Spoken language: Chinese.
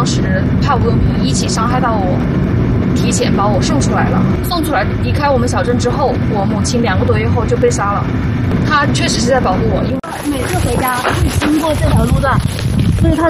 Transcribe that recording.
当时怕我用一起伤害到我，提前把我送出来了。送出来离开我们小镇之后，我母亲2个多月后就被杀了。他确实是在保护我，因为每次回家会经过这条路段，所以他